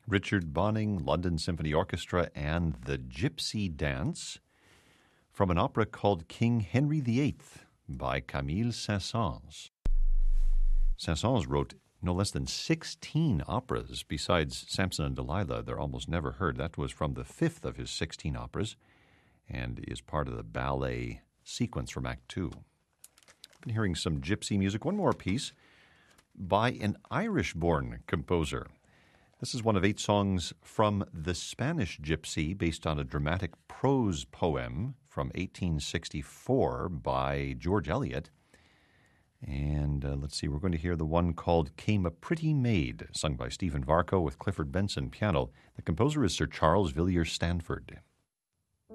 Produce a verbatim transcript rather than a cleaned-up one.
Richard Bonning, London Symphony Orchestra, and The Gypsy Dance from an opera called King Henry the Eighth by Camille Saint-Saëns. Saint-Saëns wrote no less than sixteen operas besides Samson and Delilah. They're almost never heard. That was from the fifth of his sixteen operas and is part of the ballet sequence from Act Two. I've been hearing some gypsy music. One more piece by an Irish-born composer. This is one of eight songs from The Spanish Gypsy, based on a dramatic prose poem from eighteen sixty-four by George Eliot. And uh, let's see, we're going to hear the one called Came a Pretty Maid, sung by Stephen Varco with Clifford Benson piano. The composer is Sir Charles Villiers Stanford.